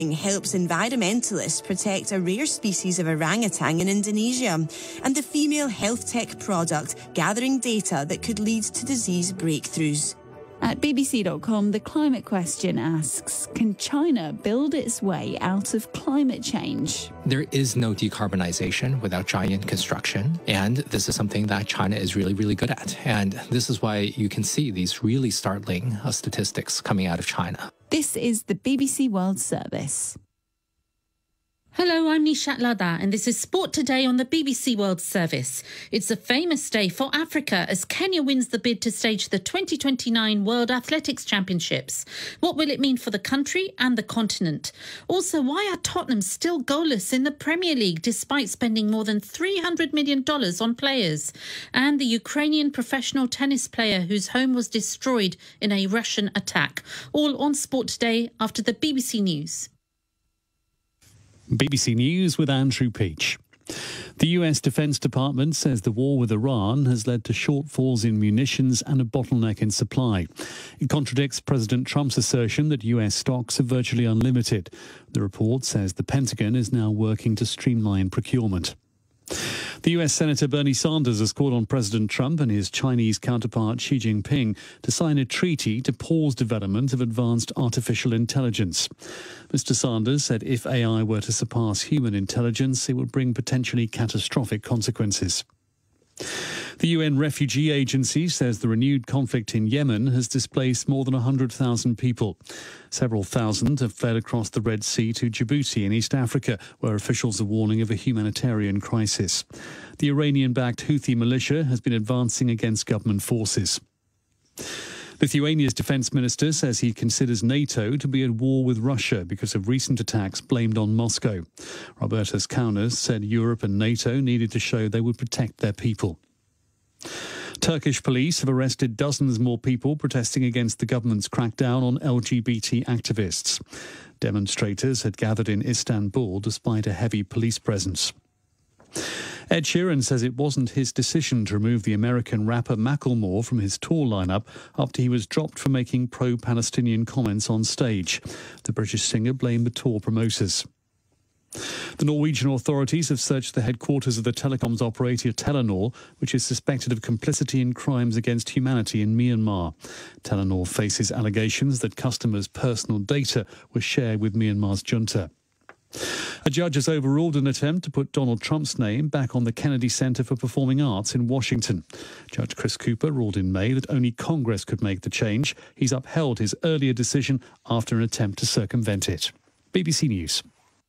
helps environmentalists protect a rare species of orangutan in Indonesia, and the female health tech product gathering data that could lead to disease breakthroughs. At BBC.com, the climate question asks, can China build its way out of climate change? There is no decarbonization without giant construction, and this is something that China is really, really good at. And this is why you can see these really startling statistics coming out of China. This is the BBC World Service. Hello, I'm Nishat Ladha, and this is Sport Today on the BBC World Service. It's a famous day for Africa as Kenya wins the bid to stage the 2029 World Athletics Championships. What will it mean for the country and the continent? Also, why are Tottenham still goalless in the Premier League despite spending more than $300 million on players? And the Ukrainian professional tennis player whose home was destroyed in a Russian attack. All on Sport Today after the BBC News. BBC News with Andrew Peach. The US Defense Department says the war with Iran has led to shortfalls in munitions and a bottleneck in supply. It contradicts President Trump's assertion that US stocks are virtually unlimited. The report says the Pentagon is now working to streamline procurement. The US Senator Bernie Sanders has called on President Trump and his Chinese counterpart Xi Jinping to sign a treaty to pause development of advanced artificial intelligence. Mr. Sanders said if AI were to surpass human intelligence, it would bring potentially catastrophic consequences. The UN Refugee Agency says the renewed conflict in Yemen has displaced more than 100,000 people. Several thousand have fled across the Red Sea to Djibouti in East Africa, where officials are warning of a humanitarian crisis. The Iranian-backed Houthi militia has been advancing against government forces. Lithuania's defence minister says he considers NATO to be at war with Russia because of recent attacks blamed on Moscow. Robertas Kaunas said Europe and NATO needed to show they would protect their people. Turkish police have arrested dozens more people protesting against the government's crackdown on LGBT activists. Demonstrators had gathered in Istanbul despite a heavy police presence. Ed Sheeran says it wasn't his decision to remove the American rapper Macklemore from his tour lineup after he was dropped for making pro-Palestinian comments on stage. The British singer blamed the tour promoters. The Norwegian authorities have searched the headquarters of the telecoms operator Telenor, which is suspected of complicity in crimes against humanity in Myanmar. Telenor faces allegations that customers' personal data was shared with Myanmar's junta. A judge has overruled an attempt to put Donald Trump's name back on the Kennedy Center for Performing Arts in Washington. Judge Chris Cooper ruled in May that only Congress could make the change. He's upheld his earlier decision after an attempt to circumvent it. BBC News.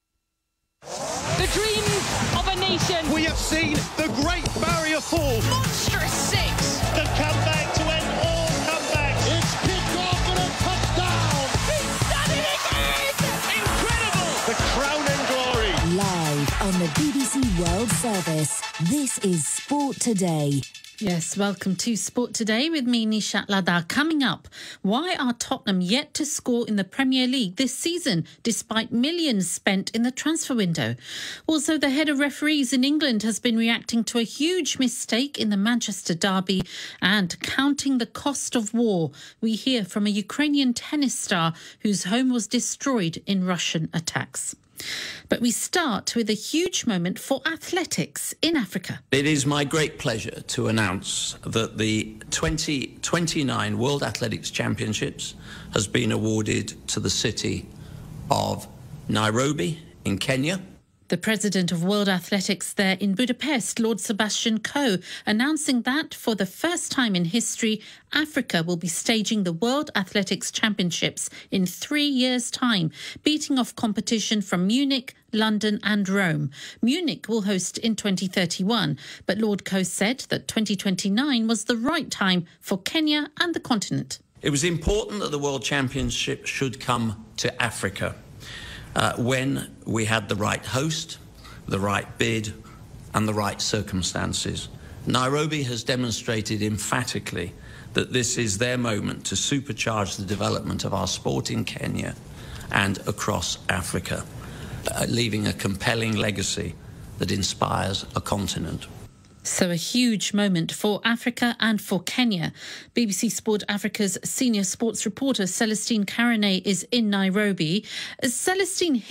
The dream of a nation. We have seen the Great Barrier Fall. Monstrous six. The comeback to end all comebacks. It's kicked off and a touchdown. He's done it again. Incredible. The crown and glory. Live on the BBC World Service. This is Sport Today. Yes, welcome to Sport Today with me, Nishat Ladha. Coming up, why are Tottenham yet to score in the Premier League this season, despite millions spent in the transfer window? Also, the head of referees in England has been reacting to a huge mistake in the Manchester derby and counting the cost of war. We hear from a Ukrainian tennis star whose home was destroyed in Russian attacks. But we start with a huge moment for athletics in Africa. It is my great pleasure to announce that the 2029 World Athletics Championships has been awarded to the city of Nairobi in Kenya. The president of World Athletics there in Budapest, Lord Sebastian Coe, announcing that for the first time in history, Africa will be staging the World Athletics Championships in 3 years' time, beating off competition from Munich, London and Rome. Munich will host in 2031, but Lord Coe said that 2029 was the right time for Kenya and the continent. It was important that the World Championship should come to Africa. When we had the right host, the right bid and the right circumstances. Nairobi has demonstrated emphatically that this is their moment to supercharge the development of our sport in Kenya and across Africa, leaving a compelling legacy that inspires a continent. So a huge moment for Africa and for Kenya. BBC Sport Africa's senior sports reporter Celestine Caronet is in Nairobi. Celestine,